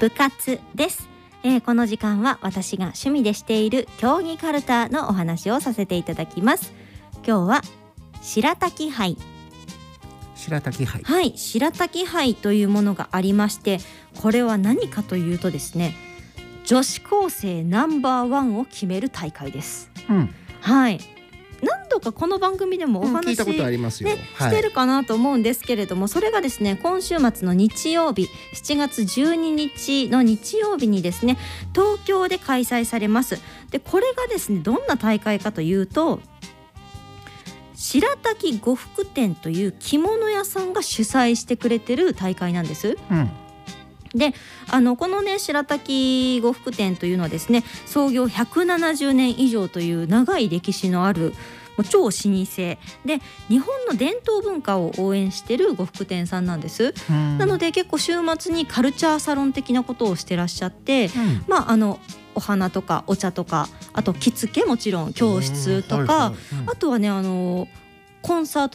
部活です。この時間は私が趣味でしている競技カルタのお話をさせていただきます。今日は白滝杯。 白滝杯、 はい、白滝杯というものがありまして、これは何かというとですね、女子高生ナンバーワンを決める大会です。はい、何度かこの番組でもお話、 聞いたことありますよ、 してるかなと思うんですけれども、それがですね、今週末の日曜日7月12日の日曜日にですね、東京で開催されます。でこれがですね、どんな大会かというと、白滝呉服店という着物屋さんが主催してくれてる大会なんです。でこのね、白滝呉服店というのはですね、創業170年以上という長い歴史のある超老舗で、日本の伝統文化を応援している呉服店さんなんです。なので結構週末にカルチャーサロン的なことをしてらっしゃって、お花とかお茶とか、あと着付けもちろん教室とか、あとはねコンサート